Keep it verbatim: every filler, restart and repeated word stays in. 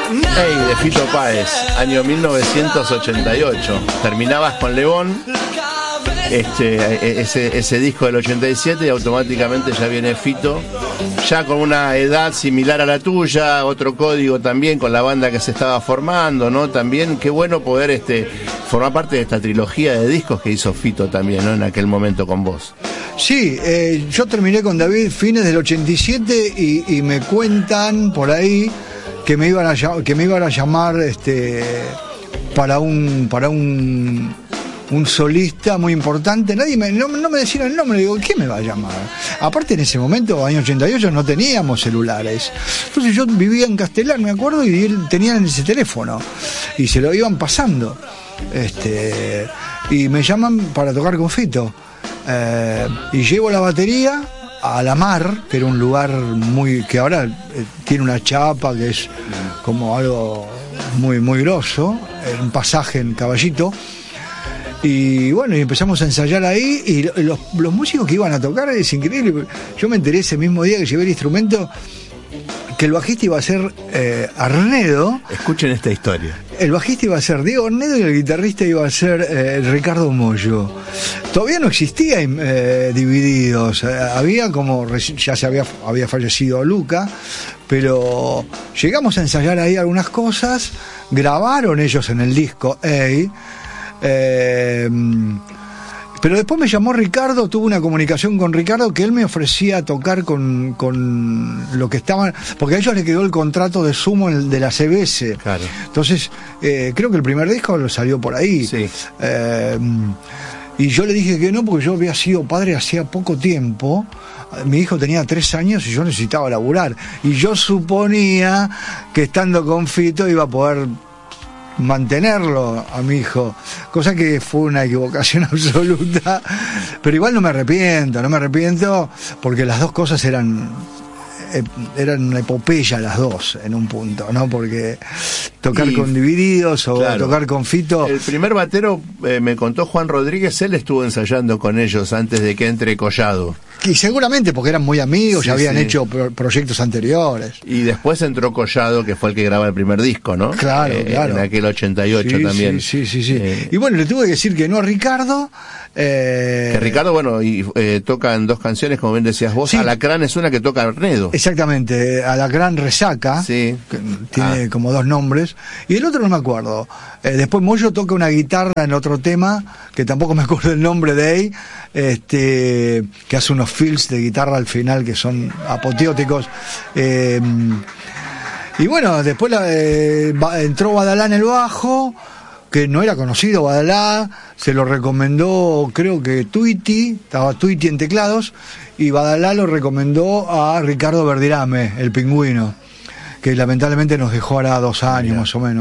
Hey, de Fito Páez, año mil novecientos ochenta y ocho. Terminabas con León, este, ese, ese disco del ochenta y siete, y automáticamente ya viene Fito, ya con una edad similar a la tuya, otro código también con la banda que se estaba formando, ¿no? También qué bueno poder este, formar parte de esta trilogía de discos que hizo Fito también, ¿no? En aquel momento con vos. Sí, eh, yo terminé con David fines del ochenta y siete y, y me cuentan por ahí que me iban a que me iban a llamar este para un para un un solista muy importante. Nadie me, no, no me decían el nombre. Digo, ¿qué me va a llamar? Aparte, en ese momento, año ochenta y ocho, no teníamos celulares. Entonces yo vivía en Castelar, me acuerdo, y él tenían ese teléfono y se lo iban pasando. Este y me llaman para tocar con Fito. Eh, y llevo la batería a La Mar, que era un lugar muy que ahora eh, tiene una chapa que es como algo muy muy grosso, un pasaje en Caballito. Y bueno, y empezamos a ensayar ahí, y los, los músicos que iban a tocar es increíble. Yo me enteré ese mismo día que llevé el instrumento que el bajista iba a ser eh, Arnedo. Escuchen esta historia. El bajista iba a ser Diego Arnedo y el guitarrista iba a ser eh, Ricardo Mollo. Todavía no existía eh, Divididos. Eh, había como, ya se había, había fallecido Luca, pero llegamos a ensayar ahí algunas cosas. Grabaron ellos en el disco Hey. Eh, pero después me llamó Ricardo, tuve una comunicación con Ricardo que él me ofrecía tocar con, con lo que estaban, porque a ellos les quedó el contrato de Sumo de la C B S. Claro. Entonces eh, creo que el primer disco lo salió por ahí. Sí. eh, y yo le dije que no, porque yo había sido padre hacía poco tiempo. Mi hijo tenía tres años y yo necesitaba laburar, y yo suponía que estando con Fito iba a poder mantenerlo a mi hijo, cosa que fue una equivocación absoluta, pero igual no me arrepiento, no me arrepiento porque las dos cosas eran eh, eran una epopeya las dos en un punto, ¿no? Porque tocar y, con Divididos o claro, tocar con Fito. El primer batero, eh, me contó Juan Rodríguez, él estuvo ensayando con ellos antes de que entre Collado. Y seguramente porque eran muy amigos, sí, ya habían sí. hecho pro- proyectos anteriores. Y después entró Collado, que fue el que graba el primer disco, ¿no? Claro, eh, claro. En aquel ochenta y ocho sí, también. Sí, sí, sí. sí. Eh, y bueno, le tuve que decir que no a Ricardo. Eh... Que Ricardo, bueno, y eh, toca en dos canciones, como bien decías vos. Sí. Alacrán es una que toca Arnedo. Exactamente, Alacrán Resaca, sí. que tiene ah. como dos nombres. Y el otro no me acuerdo. Eh, después Moyo toca una guitarra en otro tema, que tampoco me acuerdo el nombre de ahí, este, que hace unos fills de guitarra al final que son apoteóticos. Eh, y bueno, después la, eh, entró Badalá en el bajo, que no era conocido Badalá, se lo recomendó creo que Tweety, estaba Tweety en teclados, y Badalá lo recomendó a Ricardo Verdirame, el Pingüino, que lamentablemente nos dejó ahora dos años Mira. más o menos.